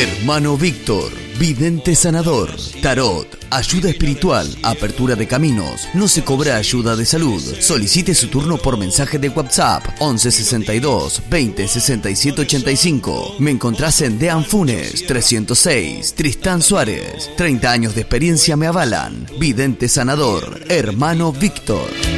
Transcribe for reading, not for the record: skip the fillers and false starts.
Hermano Víctor, vidente sanador, tarot, ayuda espiritual, apertura de caminos, no se cobra ayuda de salud. Solicite su turno por mensaje de WhatsApp 11 62 20 67 85. Me encontrás en Dean Funes 306, Tristán Suárez. 30 años de experiencia me avalan. Vidente sanador, Hermano Víctor.